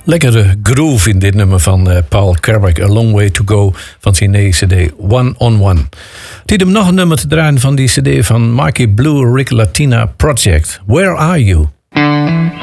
Lekkere groove in dit nummer van Paul Carrack, A Long Way To Go, van zijn nieuwe cd One on One. Dit hem nog een nummer te draaien van die cd van Mikey Blue Rick Latina Project, Where Are You?